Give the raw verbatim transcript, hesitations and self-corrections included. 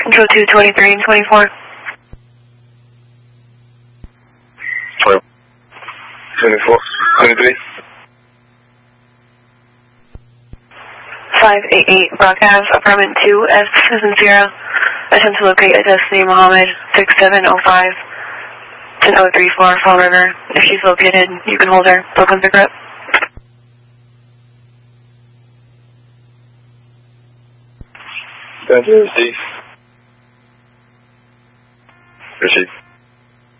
Control two, twenty-three and twenty-four. twenty-four, twenty-three. five eight eight Rock Ave, apartment two, S is in zero. Attempt to locate a Destiny Mohammed, six seven oh five to oh three four Fall River. If she's located, you can hold her. They'll come pick her up. Thank you, Steve. Richie.